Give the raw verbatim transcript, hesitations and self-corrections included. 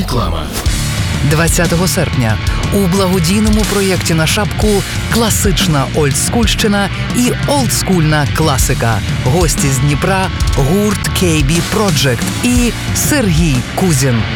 Реклама. двадцятого серпня у благодійному проєкті на шапку класична олдскульщина і олдскульна класика. Гості з Дніпра, гурт кей бі Project і Сергій Кузін.